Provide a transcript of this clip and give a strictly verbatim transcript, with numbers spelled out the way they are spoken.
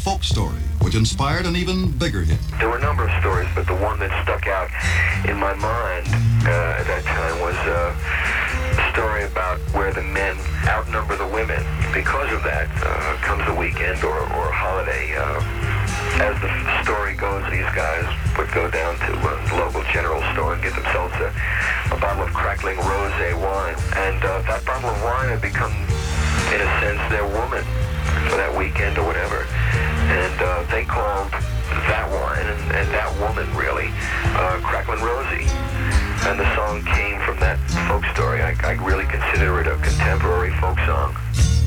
folk story, which inspired an even bigger hit. There were a number of stories, but the one that stuck out in my mind uh, at that time was uh, a story about where the men outnumber the women. Because of that, uh, comes a weekend or, or a holiday. Uh, as the story goes, these guys would go down to a local general store and get themselves a, a bottle of crackling rosé wine. And uh, that bottle of wine had become, in a sense, their woman for that weekend or whatever. And uh, they called that wine and, and that woman, really, uh, Cracklin' Rosie. And the song came from that folk story. I, I really consider it a contemporary folk song.